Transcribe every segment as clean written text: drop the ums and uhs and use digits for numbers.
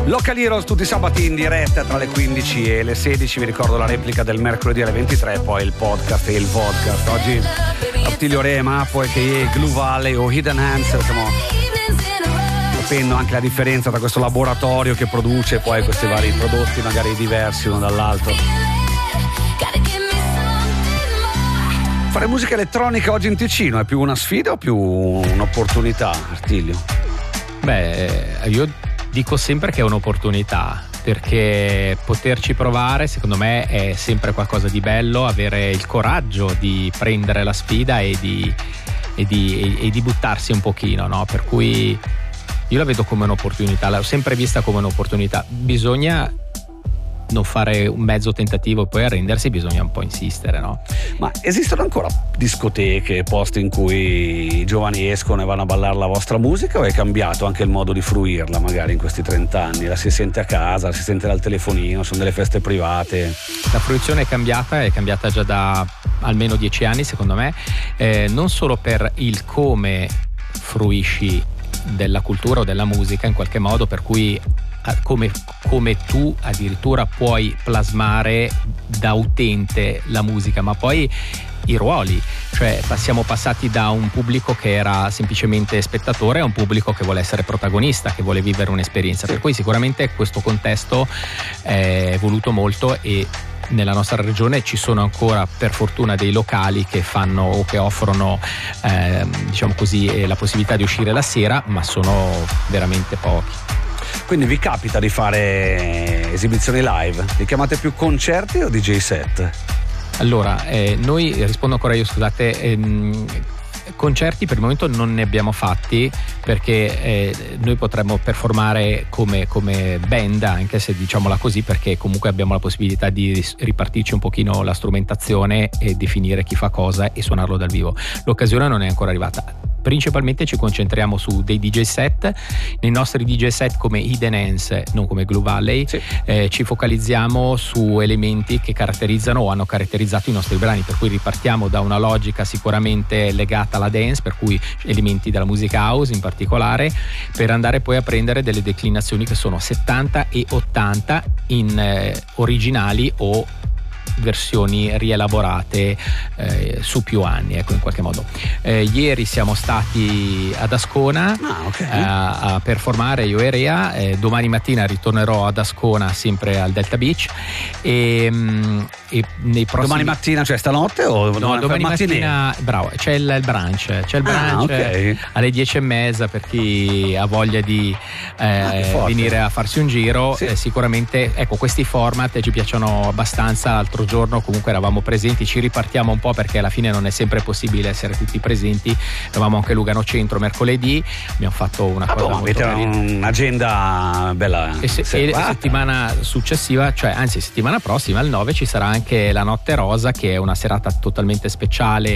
Local Heroes tutti i sabati in diretta tra le 15 e le 16. Vi ricordo la replica del mercoledì alle 23, poi il podcast e il vodcast. Oggi Attilio Re, Mapo e Glue Valley o Hidden Hands. Stiamo capendo anche la differenza tra questo laboratorio che produce poi questi vari prodotti magari diversi uno dall'altro. Fare musica elettronica oggi in Ticino è più una sfida o più un'opportunità, Artilio? Beh, io dico sempre che è un'opportunità, perché poterci provare secondo me è sempre qualcosa di bello, avere il coraggio di prendere la sfida e di buttarsi un pochino, no? Per cui io la vedo come un'opportunità, l'ho sempre vista come un'opportunità. Bisogna non fare un mezzo tentativo e poi arrendersi, bisogna un po' insistere, no? Ma esistono ancora discoteche, posti in cui i giovani escono e vanno a ballare la vostra musica, o è cambiato anche il modo di fruirla magari in questi 30 anni? La si sente a casa, la si sente dal telefonino, sono delle feste private? La fruizione è cambiata già da almeno 10 anni secondo me, non solo per il come fruisci della cultura o della musica in qualche modo, per cui come tu addirittura puoi plasmare da utente la musica, ma poi i ruoli, cioè siamo passati da un pubblico che era semplicemente spettatore a un pubblico che vuole essere protagonista, che vuole vivere un'esperienza, per cui sicuramente questo contesto è evoluto molto e nella nostra regione ci sono ancora per fortuna dei locali che fanno o che offrono diciamo così la possibilità di uscire la sera, ma sono veramente pochi. Quindi vi capita di fare esibizioni live? Li chiamate più concerti o DJ set? Allora, noi, rispondo ancora io, scusate, concerti per il momento non ne abbiamo fatti, perché noi potremmo performare come band, anche se diciamola così, perché comunque abbiamo la possibilità di ripartirci un pochino la strumentazione e definire chi fa cosa e suonarlo dal vivo. L'occasione non è ancora arrivata. Principalmente ci concentriamo su dei DJ set. Nei nostri DJ set come Hidden Hands, non come Glue Valley, sì, ci focalizziamo su elementi che caratterizzano o hanno caratterizzato i nostri brani, per cui ripartiamo da una logica sicuramente legata alla dance, per cui elementi della musica house in particolare, per andare poi a prendere delle declinazioni che sono 70 e 80 in originali o versioni rielaborate su più anni, ecco, in qualche modo. Ieri siamo stati ad Ascona a performare io e Rea, domani mattina ritornerò ad Ascona sempre al Delta Beach e nei prossimi... Domani mattina, cioè stanotte o no, domani mattina bravo, c'è il brunch okay, alle 10:30 per chi ha voglia di venire a farsi un giro, sì. Sicuramente, ecco, questi format ci piacciono abbastanza. L'altro giorno comunque eravamo presenti, ci ripartiamo un po' perché alla fine non è sempre possibile essere tutti presenti. Eravamo anche a Lugano Centro mercoledì, abbiamo fatto una cosa molto carina, un'agenda bella, e settimana successiva, cioè anzi settimana prossima al 9 ci sarà anche la Notte Rosa, che è una serata totalmente speciale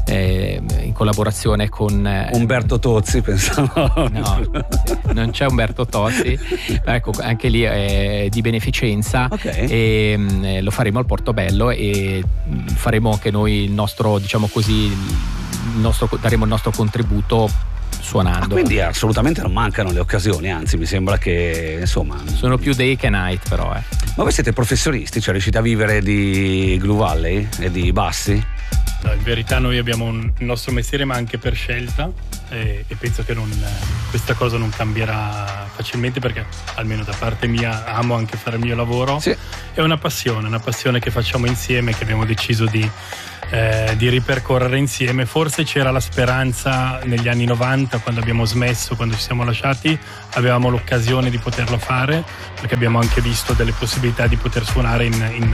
in collaborazione con Umberto Tozzi, pensavo. No, non c'è Umberto Tozzi, ecco, anche lì è di beneficenza, okay. E lo faremo al Portobello e faremo anche noi il nostro, diciamo così, daremo il nostro contributo suonando. Quindi assolutamente non mancano le occasioni, anzi mi sembra che insomma sono più day che night, però Ma voi siete professionisti, cioè riuscite a vivere di Glue Valley e di bassi? No, in verità noi abbiamo il nostro mestiere, ma anche per scelta, e penso che questa cosa non cambierà facilmente, perché almeno da parte mia amo anche fare il mio lavoro, sì. È una passione che facciamo insieme, che abbiamo deciso di ripercorrere insieme. Forse c'era la speranza negli anni 90, quando abbiamo smesso, quando ci siamo lasciati, avevamo l'occasione di poterlo fare, perché abbiamo anche visto delle possibilità di poter suonare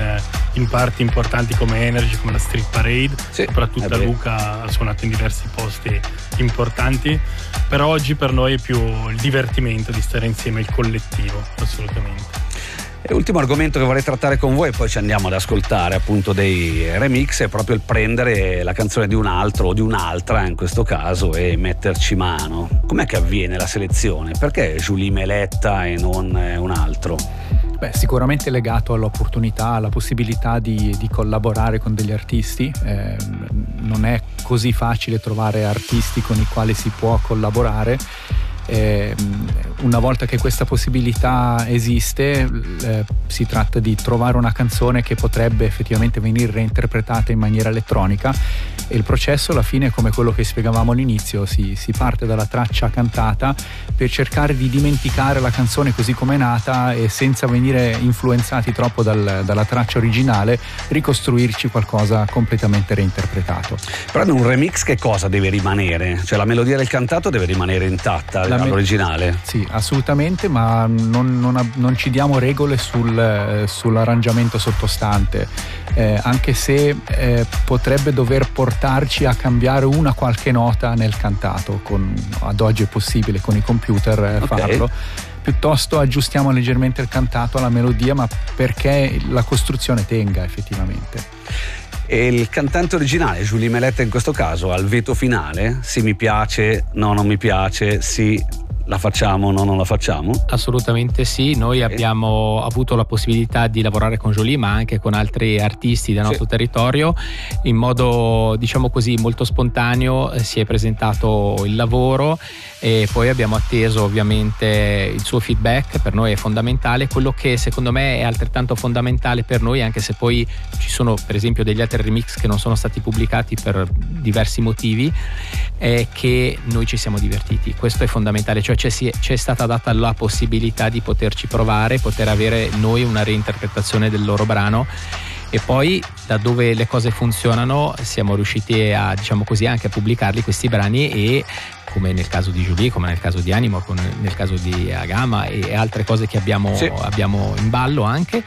in parti importanti come Energy, come la Street Parade, sì, soprattutto a Luca ha suonato in diversi posti importanti, però oggi per noi è più il divertimento di stare insieme, il collettivo, assolutamente. E l'ultimo argomento che vorrei trattare con voi, e poi ci andiamo ad ascoltare appunto dei remix, è proprio il prendere la canzone di un altro o di un'altra in questo caso e metterci mano. Com'è che avviene la selezione? Perché Julie Meletta e non un altro? Beh, sicuramente legato all'opportunità, alla possibilità di collaborare con degli artisti. Non è così facile trovare artisti con i quali si può collaborare. una volta che questa possibilità esiste, si tratta di trovare una canzone che potrebbe effettivamente venire reinterpretata in maniera elettronica, e il processo alla fine è come quello che spiegavamo all'inizio: si parte dalla traccia cantata per cercare di dimenticare la canzone così come è nata, e senza venire influenzati troppo dalla traccia originale ricostruirci qualcosa completamente reinterpretato. Però in un remix che cosa deve rimanere? Cioè la melodia del cantato deve rimanere intatta all'originale? Sì, assolutamente, ma non ci diamo regole sull'arrangiamento sottostante, anche se potrebbe dover portarci a cambiare una qualche nota nel cantato. Ad oggi è possibile con i computer farlo. Piuttosto aggiustiamo leggermente il cantato alla melodia, ma perché la costruzione tenga effettivamente. E il cantante originale, Julie Mélette in questo caso, ha il veto finale? Sì, mi piace, no, non mi piace, sì, la facciamo, no, non la facciamo? Assolutamente sì, noi abbiamo avuto la possibilità di lavorare con Julie, ma anche con altri artisti del nostro territorio. In modo, diciamo così, molto spontaneo si è presentato il lavoro, e poi abbiamo atteso ovviamente il suo feedback. Per noi è fondamentale. Quello che secondo me è altrettanto fondamentale per noi, anche se poi ci sono per esempio degli altri remix che non sono stati pubblicati per diversi motivi, è che noi ci siamo divertiti. Questo è fondamentale, cioè c'è stata data la possibilità di poterci provare, poter avere noi una reinterpretazione del loro brano, e poi da dove le cose funzionano siamo riusciti a, diciamo così, anche a pubblicarli questi brani, e come nel caso di Julie, come nel caso di Animo, come nel caso di Agama e altre cose che abbiamo in ballo anche,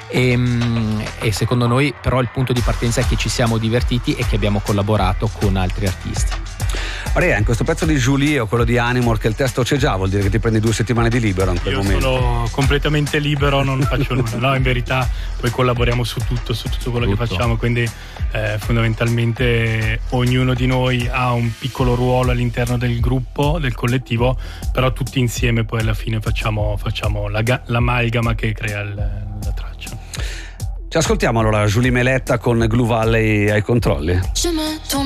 e secondo noi però il punto di partenza è che ci siamo divertiti e che abbiamo collaborato con altri artisti. Maria, in questo pezzo di Julie o quello di Animal che il testo c'è già, vuol dire che ti prendi 2 settimane di libero in quel momento? Sono completamente libero, non faccio nulla. No, in verità poi collaboriamo su tutto quello che facciamo, quindi fondamentalmente ognuno di noi ha un piccolo ruolo all'interno del gruppo, del collettivo, però tutti insieme poi alla fine facciamo l'amalgama che crea la traccia. Ci ascoltiamo allora Julie Mélette con Glue Valley ai controlli.